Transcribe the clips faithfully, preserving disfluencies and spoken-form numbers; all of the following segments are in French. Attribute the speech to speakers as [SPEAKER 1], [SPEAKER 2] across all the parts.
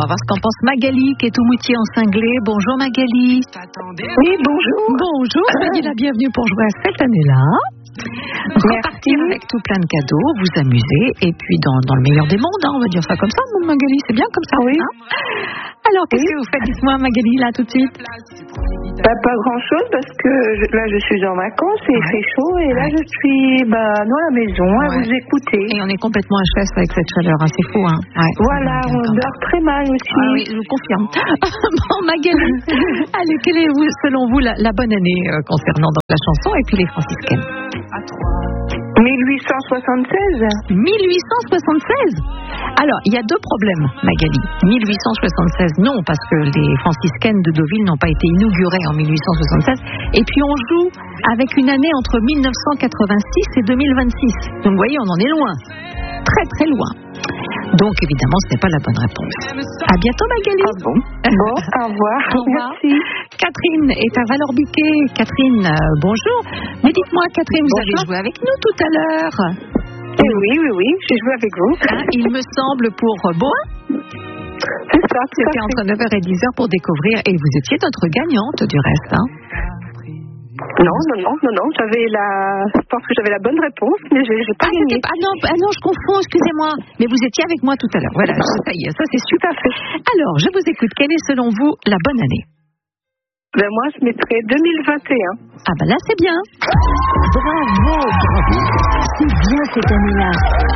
[SPEAKER 1] va voir ce qu'en pense Magali, qui est tout moutier en cinglé. Bonjour Magali.
[SPEAKER 2] Oui, bonjour.
[SPEAKER 1] Bonjour, soyez la bienvenue pour jouer à cette année-là. Repartir avec tout plein de cadeaux, vous amuser, et puis dans, dans le meilleur des mondes, hein, on va dire ça comme ça, mon Magali, c'est bien comme ça.
[SPEAKER 2] Oui.
[SPEAKER 1] Hein. Alors, qu'est-ce oui. que vous faites, dites-moi Magali, là, tout de suite?
[SPEAKER 2] Bah, pas grand-chose, parce que je, là, je suis en vacances, et ouais. il fait chaud, et là, je suis bah, dans la maison, à ouais. vous écouter.
[SPEAKER 1] Et on est complètement H S avec cette chaleur, hein, c'est fou. Hein. Ouais,
[SPEAKER 2] voilà, on dort très mal aussi.
[SPEAKER 1] Ah, oui, je vous confirme. Bon, Magali, allez, quelle est, selon vous, la, la bonne année euh, concernant donc, la chanson et puis les franciscaines?
[SPEAKER 2] mille huit cent soixante-seize.
[SPEAKER 1] mille huit cent soixante-seize. Alors, il y a deux problèmes, Magali. mille huit cent soixante-seize, non, parce que les franciscaines de Deauville n'ont pas été inaugurées en mille huit cent soixante-seize. Et puis, on joue avec une année entre mille neuf cent quatre-vingt-six et deux mille vingt-six. Donc, vous voyez, on en est loin. Très, très loin. Donc, évidemment, ce n'est pas la bonne réponse. À bientôt, Magali.
[SPEAKER 2] Ah bon? Bon, au revoir.
[SPEAKER 1] Au revoir.
[SPEAKER 2] Merci.
[SPEAKER 1] Catherine est à Valorbiquet. Catherine, euh, bonjour. Mais dites-moi, Catherine, vous bonjour. avez joué avec nous tout à l'heure.
[SPEAKER 2] Eh oui, oui, oui, j'ai joué avec vous.
[SPEAKER 1] Hein, il me semble pour Boin.
[SPEAKER 2] C'est ça, tout
[SPEAKER 1] C'était entre neuf heures et dix heures pour découvrir. Et vous étiez notre gagnante du reste. Hein.
[SPEAKER 2] Non, non, non, non, non, j'avais la... Je pense que j'avais la bonne réponse, mais j'ai, j'ai pas
[SPEAKER 1] ah,
[SPEAKER 2] gagné.
[SPEAKER 1] Ah non, ah non, je confonds, excusez-moi. Mais vous étiez avec moi tout à l'heure. Voilà, ça y est, ça c'est super fait. Alors, je vous écoute. Quelle est selon vous la bonne année?
[SPEAKER 2] Ben moi, je mettrais deux mille vingt et un.
[SPEAKER 1] Ah ben là, c'est bien.
[SPEAKER 3] Bravo, bravo. C'est bien cette année-là.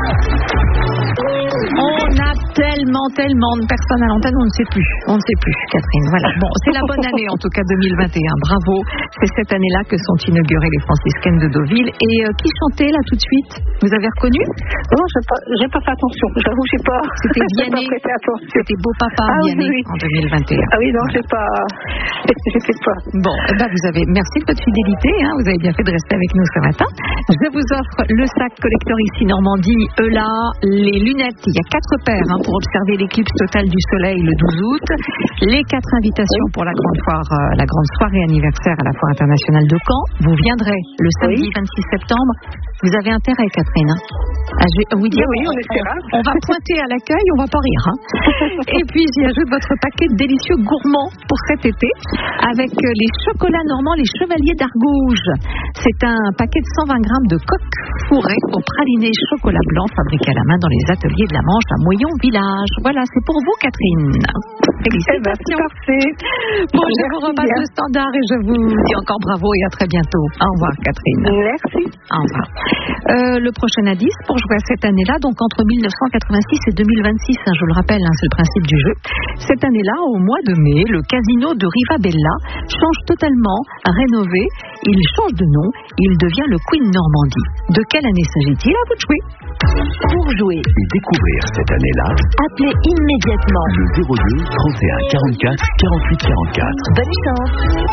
[SPEAKER 1] On a tellement, tellement de personnes à l'antenne, on ne sait plus. On ne sait plus, Catherine. Voilà. Bon, c'est la bonne année, en tout cas, deux mille vingt et un. Bravo. C'est cette année-là que sont inaugurées les franciscaines de Deauville. Et euh, qui chantait, là, tout de suite? Vous avez reconnu?
[SPEAKER 2] Non, j'ai pas, j'ai pas fait attention. J'avoue, j'ai pas...
[SPEAKER 1] C'était Vianney. C'était Beau Papa,
[SPEAKER 2] ah,
[SPEAKER 1] Vianney,
[SPEAKER 2] oui.
[SPEAKER 1] en deux mille vingt et un.
[SPEAKER 2] Ah oui, non, j'ai pas... J'étais pas...
[SPEAKER 1] Bon, eh ben, vous avez... Merci de votre fidélité. Hein. Vous avez bien fait de rester avec nous ce matin. Je vous offre le sac collector ici Normandie, E L A, les lunettes. Il y a quatre paires hein, pour observer l'éclipse totale du soleil le douze août. Les quatre invitations pour la grande foire, euh, la grande soirée anniversaire à la Foire internationale de Caen. Vous viendrez le samedi oui. vingt-six septembre. Vous avez intérêt, Catherine. Hein ah, je vais vous dire,
[SPEAKER 2] oui, oui, on,
[SPEAKER 1] on, on va pointer à l'accueil, on va pas rire. Hein. Et puis j'y ajoute votre paquet de délicieux gourmands pour cet été avec les chocolats normands, les chevaliers d'Argouges. C'est un paquet de cent vingt grammes de coque fourrée au praliné chocolat blanc fabriqué à la main dans les ateliers de la Manche à Moyon Village. Voilà, c'est pour vous, Catherine. Félicitations.
[SPEAKER 2] Parfait.
[SPEAKER 1] Bon, je vous repasse le standard et je vous dis encore bravo et à très bientôt. Au revoir, Catherine.
[SPEAKER 2] Merci.
[SPEAKER 1] Au revoir. Euh, le prochain indice pour jouer à cette année-là, donc entre mille neuf cent quatre-vingt-six et deux mille vingt-six, hein, je le rappelle, hein, c'est le principe du jeu. Cette année-là, au mois de mai, le casino de Rivabella change totalement, rénové, il change de nom, il devient le Queen Normandie. De quelle année s'agit-il? À vous de jouer.
[SPEAKER 3] Pour jouer
[SPEAKER 4] et découvrir cette année-là,
[SPEAKER 3] appelez immédiatement
[SPEAKER 4] le zéro deux trente et un quarante-quatre quarante-huit quarante-quatre.
[SPEAKER 3] Bonne chance.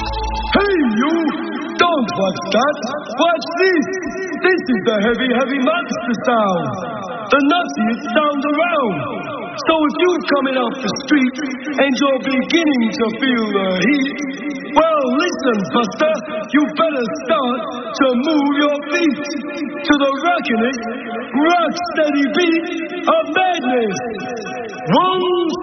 [SPEAKER 5] Hey you! Don't watch that! Watch this! This is the heavy, heavy monster sound! The nuttiest sound around! So if you're coming off the street and you're beginning to feel the heat, well listen, Buster, you better start to move your feet to the rockin'est, rock steady beat of madness. One